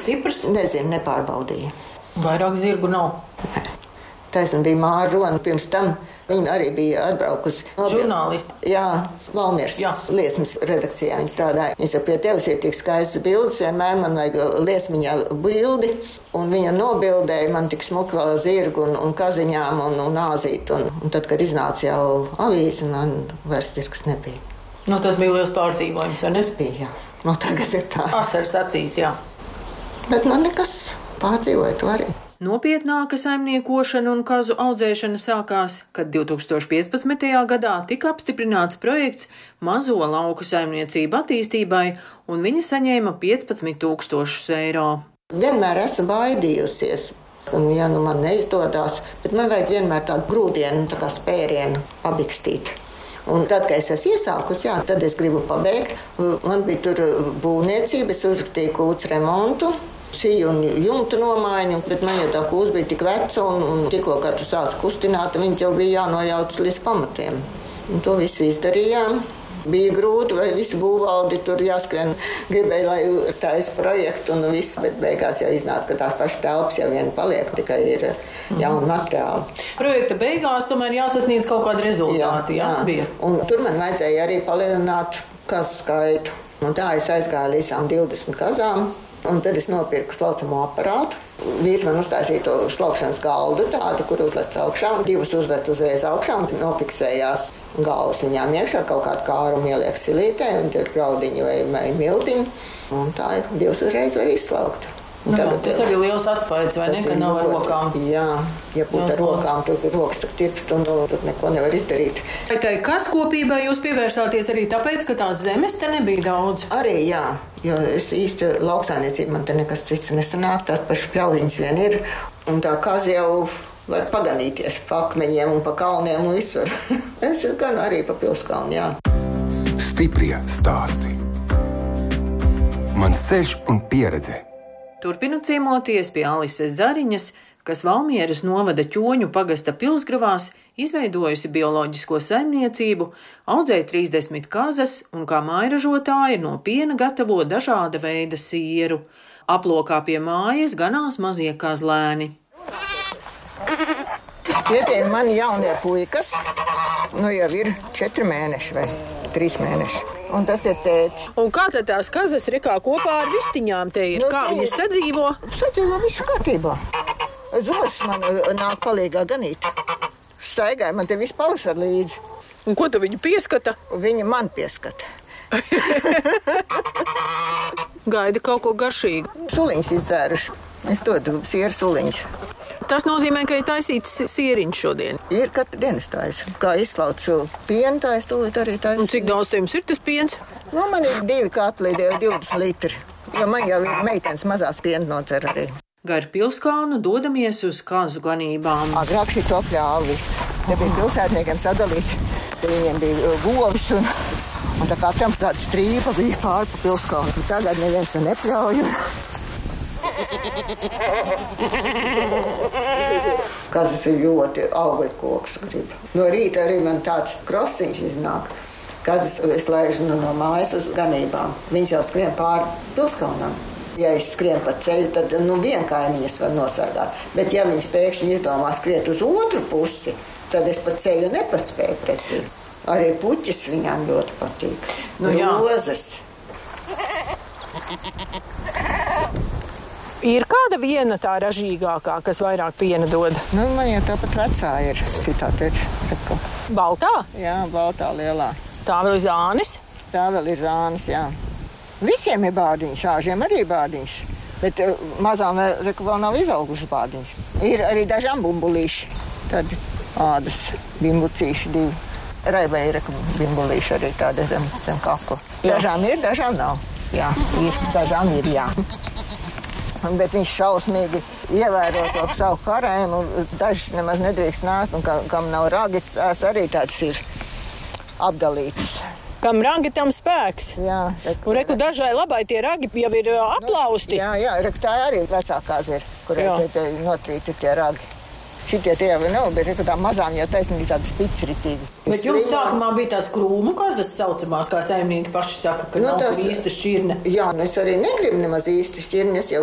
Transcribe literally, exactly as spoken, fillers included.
stiprs? Nezinu, nepārbaudīju. Vairāk zirgu nav? Nē. Taisn bija Māra Rona. Pirms tam viņa arī bija atbraukusi. Žurnālisti? Jā, Valmieras liesmas redakcijā viņa strādāja. Viņa saka, pie tevis ir tik skaistas bildes, vienmēr man vajag liesmiņā bildi. Un viņa nobildēja man tik smuki vēl zirgu un, un kaziņām un, un āzīt. Un, un tad, kad iznāca jau avīze, man vairs zirgs nebija. Nu, tas bija liels pārdzīvojums, vai ne? Tas bija, jā. Nu, tagad ir tā. Asaras acīs, jā. Bet man nekas pārdzīvoja to arī. Nopietnāka saimniekošana un kazu audzēšana sākās, kad divtūkstoš piecpadsmitajā gadā tika apstiprināts projekts mazo lauku saimniecību attīstībai, un viņa saņēma piecpadsmit tūkstošus eiro. Vienmēr esmu baidījusies, un ja nu man neizdodas, bet man vajag vienmēr tādu grūdienu, tā kā spērienu pabikstīt. Un tad, kad es esmu iesākusi, jā, tad es gribu pabeigt. Man bija tur būvniecība, es uzrakstīju kūts remontu. Siju un jumtu nomaiņu, bet man jau tā kūs bija tik veca un, un tikko, kad tu sāc kustināt, viņi jau bija jānojauc līdz pamatiem. Un to visu izdarījām. Bija grūti, vai visi būvvaldi tur jāskrien. Gribēja, lai taisa projektu un viss, bet beigās jau iznāca, ka tās pašas telpas jau vien paliek, tikai ir jauni materiāli. Projekta beigās tomēr jāsasniedz kaut kādi rezultāti, jā? Jā, jā. Un tur man vajadzēja arī palielināt kazu skaitu. Un tā es aizgāju līdzām divdesmit kazām. Un tad es nopirku slaucamo aparātu. Vīrs man uztaisīja to slaukšanas galdu, tādu, kur uzlec augšā, un divas uzlec uzreiz augšā, un nofiksējās galvas viņām iekšā, kaut kādu kārumu ieliek silītē, un tur graudiņi vai, vai miltiņi, un tā divas uzreiz var izslaukt. Nu, tagad, tas arī liels atspaids, vai ne, ka nav ar rokām? Jā, ja būtu ar rokām, tur rokas tak tirpst un tur neko nevar izdarīt. Vai tai kaskopībai jūs pievērsāties arī tāpēc, ka tās zemes te nebija daudz? Arī, jā, jo es īsti lauksaimniecība, man te nekas cits nesanāk, tās pašas pļauliņas vien ir, un tā kazi jau var paganīties pa akmeņiem un pa kalniem un visur. Es gan arī pa pilskalnu, jā. Stiprie stāsti. Mans ceļš un pieredze. Turpinu ciemoties pie Alises Zariņas, kas Valmieras novada Ķoņu pagasta pilsgravās izveidojusi bioloģisko saimniecību, audzē trīsdesmit kazas un kā mājražotāja no piena gatavo dažāda veida sieru. Aplokā pie mājas ganās mazie kazlēni. Tie ir mani jaunie puikas, nu jau ir četri mēneši vai trīs mēneši. Un tas ir tētis. Un kā tad tās kazas ir kā kopā ar vistiņām te ir? Nu, kā viņas sadzīvo? Sadzīvo visu kārtībā. Zos man nāk palīgā ganīt. Staigāja man te visu pavasar līdzi. Un ko tu viņu pieskata? Viņa man pieskata. Gaida kaut ko garšīgu. Suliņas izdzēruši. Es dodu sieru suliņas. Tas nozīmē, ka ir taisīts sieriņš šodien. Ir katru dienu taisu. Kā izslaucu pienu, tā es tūlīt arī taisu. Un cik daudz jums ir tas piens? Nu, man ir divi katli, divdesmit litri. Jo man jau ir meitenes mazās piena nocer arī. Gar pilskalnu dodamies uz kazu ganībām. Agrāk šī to pļāvi. Te bija pilsētniekiem sadalīts. Te viņiem bija govis un, un tā katram tāda strīpa bija pār pa pilskalnu. Tagad neviens to nepļauj. Kazas ir ļoti augļkoks grib. No rīta arī man tāds krosiņš iznāk. Kazas es laižu no mājas uz ganībām. Viņas jau skrien pāri pilskalnam. Ja es skrienu pa ceļu, tad nu vienkaimiņas var nosargāt. Bet ja viņas pēkšņi izdomā skriet uz otru pusi, tad es pa ceļu nepaspēju pretī. Arī puķis viņām ļoti patīk. Nu, rozes. Ir kāda viena tā ražīgākā, kas vairāk piena dod? Nu, man jau tāpat vecā ir šitā teča. Baltā? Jā, baltā lielā. Tā vēl ir zānis? Tā vēl ir zānis, jā. Visiem ir bārdiņš, āžiem arī bārdiņš. Bet mazām vēl, vēl nav izauguši bārdiņš. Ir arī dažām bumbulīši. Tad ādas bimbucīši divi. Raibai ir bimbulīši arī tāda zem, zem kakla. Dažām ir, dažām nav. Jā, ir, dažām ir, jā. Bet viņš šausmīgi ievēro to savu karēmu, un dažs nemaz nedrīkst nākt, un kam nav ragi, tās arī tāds ir apdalītas. Kam ragi, tam spēks. Jā. Reku, un reku dažai labai tie ragi jau ir aplausti. Jā, jā, reku tā arī vecākās ir, kurai notrīti tie ragi. Šitie tie jau nav, bet reku tā mazām jau taisnīgi tādas picritīgi. Bet jums sākumā bija tās krūmu kazas saucamās, kā saimnieki paši saka, ka nu, nav tās, īsta šķirne. Jā, es arī negribu nemaz īsti šķirni, es jau